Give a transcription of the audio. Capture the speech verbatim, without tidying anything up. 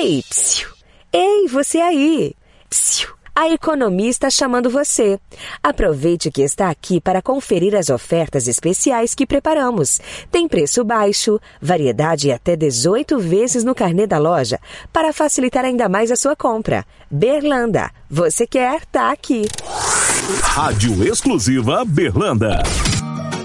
Ei, psiu. Ei, você aí. Psiu. A Economia está chamando você. Aproveite que está aqui para conferir as ofertas especiais que preparamos. Tem preço baixo, variedade e até dezoito vezes no carnê da loja, para facilitar ainda mais a sua compra. Berlanda, você quer, tá aqui. Rádio Exclusiva Berlanda.